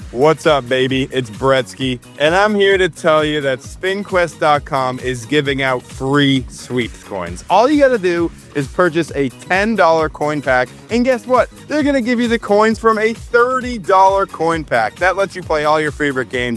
What's up, baby? It's Bretsky, and I'm here to tell you that SpinQuest.com is giving out free sweeps coins. All you gotta do is purchase a $10 coin pack, and guess what? They're gonna give you the coins from a $30 coin pack. That lets you play all your favorite games